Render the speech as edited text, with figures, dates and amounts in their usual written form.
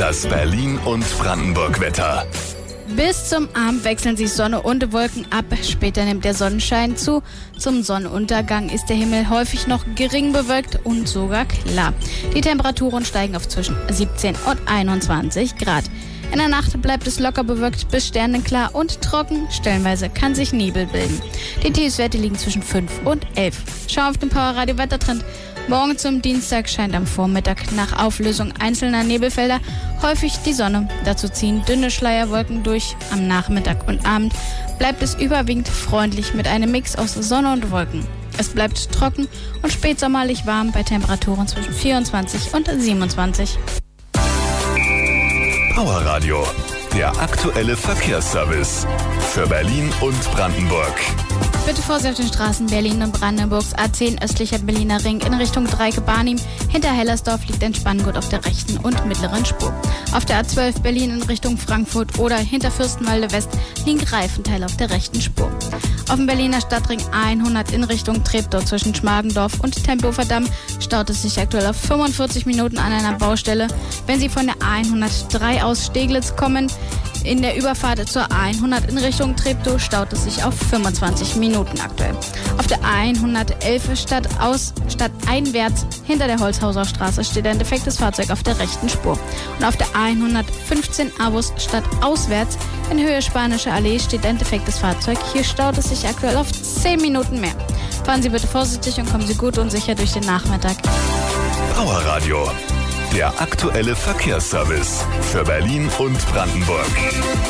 Das Berlin- und Brandenburg-Wetter. Bis zum Abend wechseln sich Sonne und Wolken ab. Später nimmt der Sonnenschein zu. Zum Sonnenuntergang ist der Himmel häufig noch gering bewölkt und sogar klar. Die Temperaturen steigen auf zwischen 17 und 21 Grad. In der Nacht bleibt es locker bewölkt bis sternenklar und trocken. Stellenweise kann sich Nebel bilden. Die Tiefstwerte liegen zwischen 5 und 11. Schau auf den Powerradio Wettertrend. Morgen zum Dienstag scheint am Vormittag nach Auflösung einzelner Nebelfelder häufig die Sonne. Dazu ziehen dünne Schleierwolken durch. Am Nachmittag und Abend bleibt es überwiegend freundlich mit einem Mix aus Sonne und Wolken. Es bleibt trocken und spätsommerlich warm bei Temperaturen zwischen 24 und 27. Powerradio, der aktuelle Verkehrsservice für Berlin und Brandenburg. Bitte Vorsicht auf den Straßen Berlin und Brandenburgs. A10 östlicher Berliner Ring in Richtung Dreieck-Barnim. Hinter Hellersdorf liegt ein Spanngurt auf der rechten und mittleren Spur. Auf der A12 Berlin in Richtung Frankfurt oder hinter Fürstenwalde West liegen Reifenteile auf der rechten Spur. Auf dem Berliner Stadtring 100 in Richtung Treptow zwischen Schmargendorf und Tempelhofer Damm staut es sich aktuell auf 45 Minuten an einer Baustelle. Wenn Sie von der 103 aus Steglitz kommen, in der Überfahrt zur 100 in Richtung Treptow staut es sich auf 25 Minuten aktuell. Auf der 111 stadteinwärts hinter der Holzhauser Straße steht ein defektes Fahrzeug auf der rechten Spur. Und auf der 115 Avus stadtauswärts in Höhe Spanische Allee steht ein defektes Fahrzeug. Hier staut es sich aktuell auf 10 Minuten mehr. Fahren Sie bitte vorsichtig und kommen Sie gut und sicher durch den Nachmittag. Powerradio, der aktuelle Verkehrsservice für Berlin und Brandenburg.